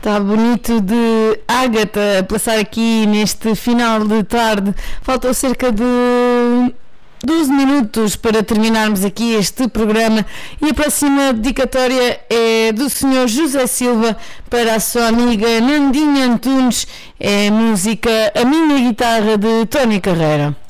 Está bonito de Ágata a passar aqui neste final de tarde. Faltam cerca de 12 minutos para terminarmos aqui este programa e a próxima dedicatória é do Sr. José Silva para a sua amiga Nandinha Antunes. É a música A Minha Guitarra de Tony Carreira.